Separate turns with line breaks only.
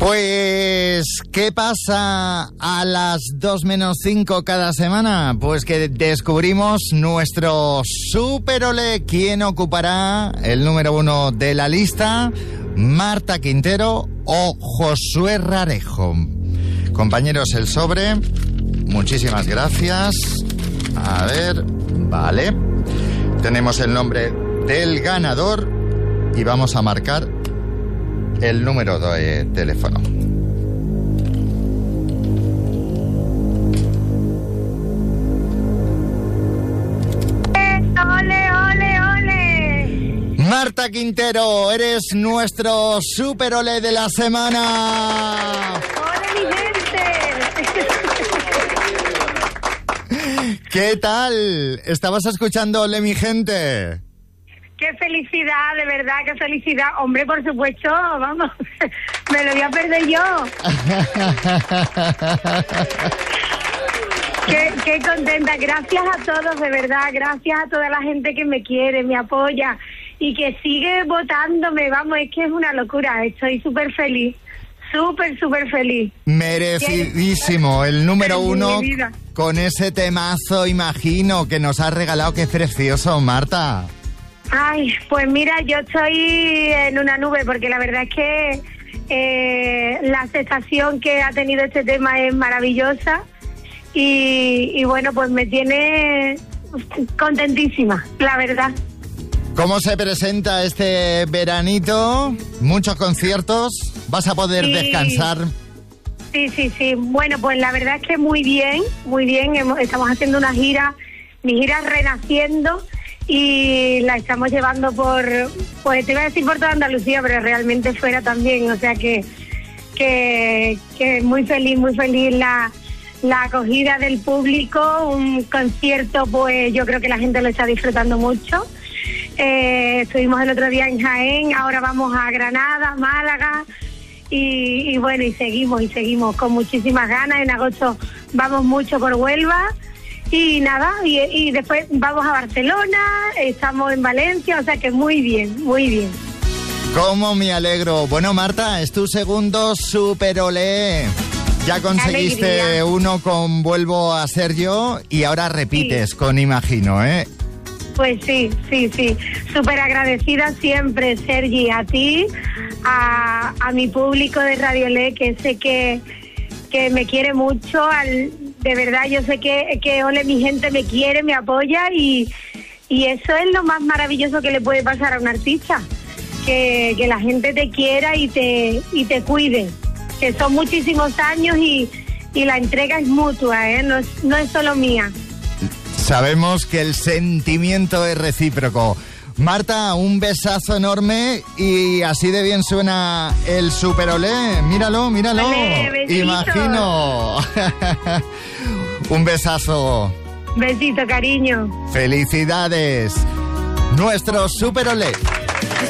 Pues, ¿qué pasa a las 2:05 cada semana? Pues que descubrimos nuestro Super Ole. ¿Quién ocupará el número 1 de la lista? ¿Marta Quintero o Josué Rarejo? Compañeros, el sobre. Muchísimas gracias. A ver, vale. Tenemos el nombre del ganador y vamos a marcar el número de teléfono.
¡Ole, ole, ole!
Marta Quintero, eres nuestro Super Ole de la semana.
¡Ole, mi gente!
¿Qué tal? ¿Estabas escuchando Ole, mi gente?
¡Qué felicidad, de verdad, qué felicidad! Hombre, por supuesto, vamos, me lo voy a perder yo. Qué contenta. Gracias a todos, de verdad, gracias a toda la gente que me quiere, me apoya y que sigue votándome, vamos, es que es una locura, estoy súper feliz, súper feliz.
Merecidísimo, el número 1 con ese temazo, imagino, que nos has regalado, qué precioso, Marta.
Ay, pues mira, yo estoy en una nube porque la verdad es que la aceptación que ha tenido este tema es maravillosa y bueno, pues me tiene contentísima, la verdad.
¿Cómo se presenta este veranito? ¿Muchos conciertos? ¿Vas a poder descansar?
Sí. Bueno, pues la verdad es que muy bien. Estamos haciendo una gira, mi gira Renaciendo, y la estamos llevando pues te iba a decir por toda Andalucía, pero realmente fuera también, o sea que muy feliz la acogida del público, un concierto, pues yo creo que la gente lo está disfrutando mucho. Estuvimos el otro día en Jaén, ahora vamos a Granada, Málaga, y bueno, y seguimos con muchísimas ganas. En agosto vamos mucho por Huelva. Y nada, y después vamos a Barcelona, estamos en Valencia, o sea que muy bien.
¿Cómo me alegro? Bueno, Marta, es tu segundo Super Olé. Ya conseguiste uno con Vuelvo a Ser Yo y ahora repites con Imagino, ¿eh?
Pues sí. Súper agradecida siempre, Sergi, a ti, a mi público de Radio Olé, que sé que me quiere mucho, de verdad yo sé que Ole, mi gente me quiere, me apoya y eso es lo más maravilloso que le puede pasar a un artista, que la gente te quiera y te cuide, que son muchísimos años y la entrega es mutua, no es solo mía.
Sabemos que el sentimiento es recíproco. Marta, un besazo enorme y así de bien suena el Super Olé. Míralo.
Olé,
Imagino. Un besazo.
Besito, cariño.
Felicidades. Nuestro Super Olé.